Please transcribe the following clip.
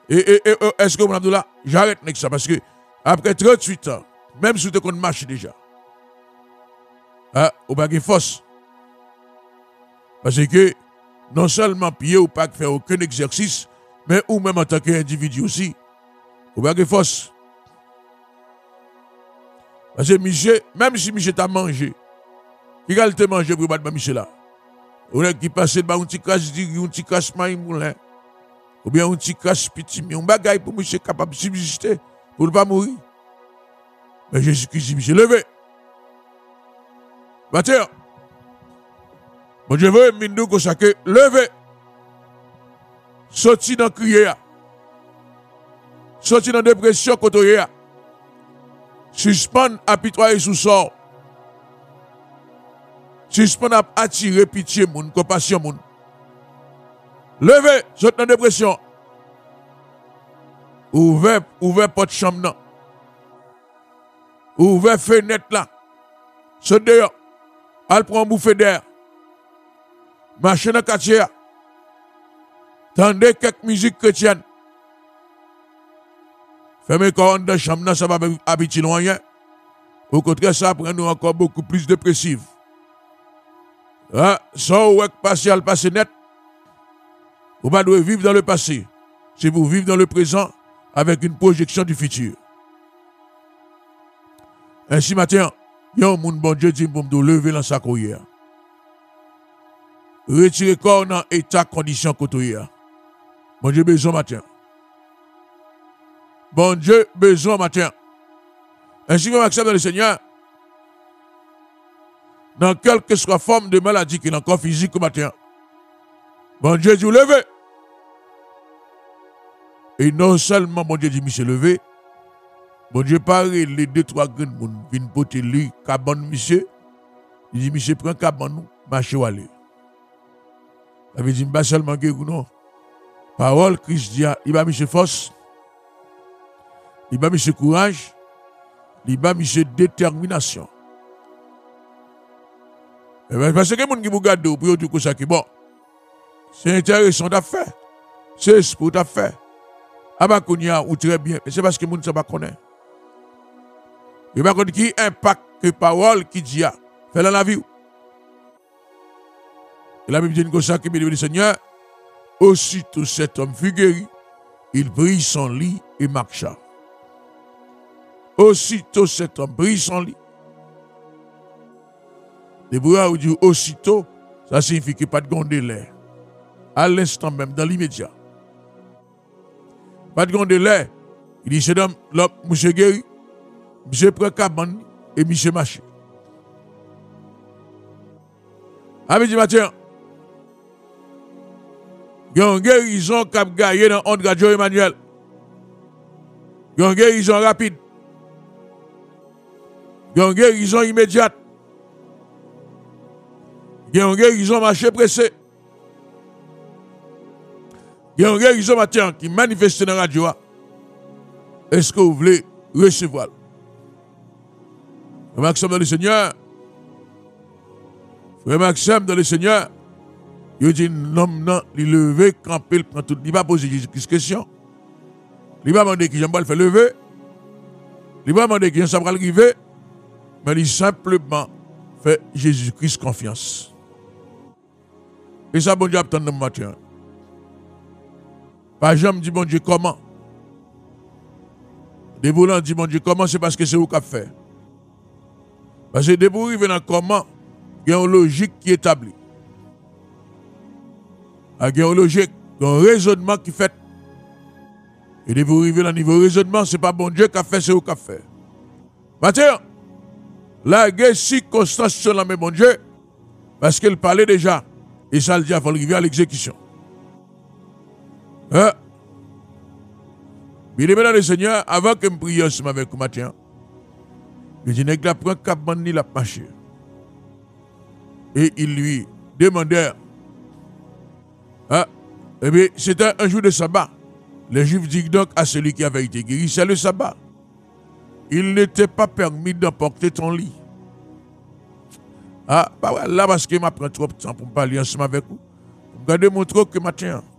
Est-ce que mon Abdullah, j'arrête avec ça parce que après 38 ans, même si tu marches déjà, ou pas de force. Parce que non seulement pied ou pas faire aucun exercice, mais ou même en tant qu'individu aussi, ou pas de force. Parce que Michel, même si Michel t'a mangé, il a te manger pour battre Michel là. Ou qui passe de un petit casse un petit casse moulin, ou bien un petit casse petit, mais un bagaille pour Michel capable de subsister, pour ne pas mourir. Mais Jésus-Christ dit, Michel, levez. Bâtir. Bon Dieu veut, Mindou, comme ça que, levez. Sorti dans le crier. Sorti dans la dépression, côté. Suspendre, apitoyer sous sort. Suspendre, attirer pitié, moun, compassion, moun. Levez, sorti dans la dépression. Ouvrez porte chambre. Ouvrez fenêtre là. Sorti dehors. Al prend un bouffée d'air. Marchez dans le quartier. Tendez quelques musiques chrétiennes. Fermez quand dans la chambre, ça va habiter loin. Au contraire, ça prend nous encore beaucoup plus dépressif. Ça, ou passer à le passé net. Vous ne devez vivre dans le passé. C'est vous vivre dans le présent avec une projection du futur. Ainsi, matin, il y a un monde bon Dieu dit pour me lever dans sa couillère. Retirez corps dans état, condition, côté. Bon Dieu, besoin matin. Bon Dieu, besoin matin. Ainsi que m'accepte dans le Seigneur, dans quelque soit forme de maladie qu'il a encore physique au matin. Bon Dieu dit, levez. Et non seulement bon Dieu dit, monsieur, levez. Bon Dieu parle les 2-3 grands moun viennent porter lui, cabane monsieur. Il dit, monsieur, prends cabane nous, marchez ou aller. Ça veut dire, pas seulement que non. Parole, Christ dit, il va monsieur force. Il va monsieur courage. Il va monsieur détermination. Et bien, parce que les gens qui vous regardent, pour dire que ça qui bon. C'est intéressant d'affaire. C'est ce pour d'affaire. Abakounia ou très bien. Mais c'est parce que les gens ne savent pas connaître. Il va connaître qui impact que parole qui dit fait dans la vie. Et la Bible dit que ça qui dit le Seigneur, aussitôt cet homme fut guéri, il prit son lit et marcha. Aussitôt cet homme prit son lit. Les brouillards disent aussitôt, ça signifie qu'il n'y a pas de gondelaire. À l'instant même, dans l'immédiat. Pas de gondelaire. Il dit, c'est homme, monsieur guéri, monsieur prend cabane et monsieur marché. Amis du matin, il y a une guérison qui a gagné dans André Radio Emmanuel. Il y a une guérison rapide. Il y a une guérison immédiate. Il y a une guérison marché pressé. Il y a une guérison matin qui manifeste dans la radio. Est-ce que vous voulez recevoir? Frère Maxime dans le Seigneur. Frère Maxime dans le Seigneur. Il dit non, il lever, camper, il prend tout. Il va poser Jésus-Christ question. Il va demander qui j'aime pas le faire lever. Il va demander qui j'aime pas le arriver. Mais il simplement fait Jésus-Christ confiance. Et ça, bon Dieu, attend le matin. Pas jamais dit bon Dieu comment. Des boulons dit bon Dieu comment, c'est parce que c'est vous qui avez fait. Parce que des boulons viennent dans comment, il y a une logique qui est établie. Il y a une logique, un raisonnement qui fait. Et des boulons viennent dans le niveau raisonnement, ce n'est pas bon Dieu qui a fait, c'est vous qui avez fait. Matin, là, il y a une circonstance sur la main bon Dieu, parce qu'il parlait déjà. Et ça le dit, il faut arriver à l'exécution. Bien aimé dans le Seigneur, avant que je prie ensemble avec vous matin, je dis, nèg la prend cabane ni la marché. Et il lui demandait, eh bien, c'était un jour de sabbat. Les Juifs disent donc à celui qui avait été guéri, c'est le sabbat. Il n'était pas permis d'emporter ton lit. Là, parce que je prends trop de temps pour parler ensemble avec vous. Regardez mon trop que matin.